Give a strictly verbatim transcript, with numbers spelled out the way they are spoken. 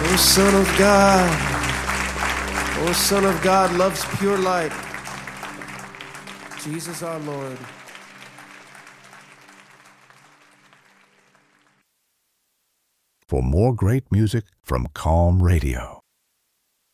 O Son of God, O Son of God loves pure light. Jesus our Lord. For more great music from Calm Radio,